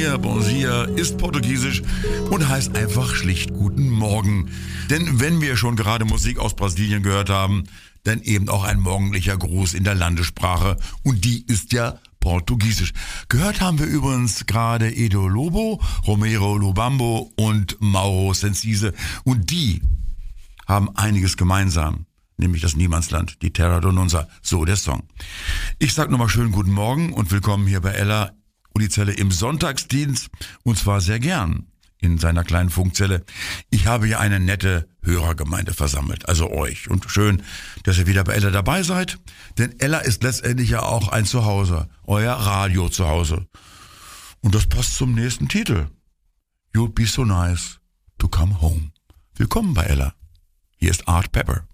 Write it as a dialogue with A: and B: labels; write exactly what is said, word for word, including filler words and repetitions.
A: dia, bom dia ist portugiesisch und heißt einfach schlicht guten Morgen. Denn wenn wir schon gerade Musik aus Brasilien gehört haben, dann eben auch ein morgendlicher Gruß in der Landessprache und die ist ja portugiesisch. Gehört haben wir übrigens gerade Edo Lobo, Romero Lubambo und Mauro Sensise und die haben einiges gemeinsam, nämlich das Niemandsland, die Terra do Nunza, so der Song. Ich sag nochmal schönen guten Morgen und willkommen hier bei Ella Ulizelle im Sonntagsdienst und zwar sehr gern in seiner kleinen Funkzelle. Ich habe hier eine nette Hörergemeinde versammelt, also euch. Und schön, dass ihr wieder bei Ella dabei seid, denn Ella ist letztendlich ja auch ein Zuhause, euer Radio zu Hause. Und das passt zum nächsten Titel. You'd be so nice to come home. Willkommen bei Ella. Hier ist Art Pepper.